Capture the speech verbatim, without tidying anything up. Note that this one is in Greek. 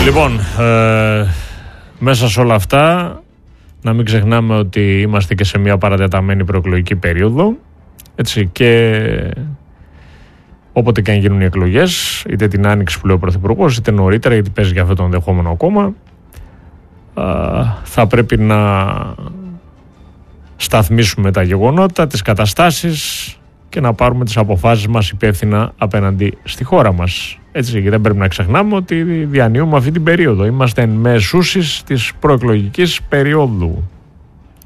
Λοιπόν, ε, μέσα σε όλα αυτά να μην ξεχνάμε ότι είμαστε και σε μια παρατεταμένη προεκλογική περίοδο, έτσι, και όποτε και αν γίνουν οι εκλογές, είτε την άνοιξη που λέει ο Πρωθυπουργός, είτε νωρίτερα, γιατί παίζει για αυτό το ενδεχόμενο ακόμα, ε, θα πρέπει να σταθμίσουμε τα γεγονότα, τις καταστάσεις και να πάρουμε τις αποφάσεις μας υπεύθυνα απέναντι στη χώρα μας. Έτσι, και δεν πρέπει να ξεχνάμε ότι διανύουμε αυτή την περίοδο. Είμαστε εν μεσούσεις της προεκλογικής περίοδου.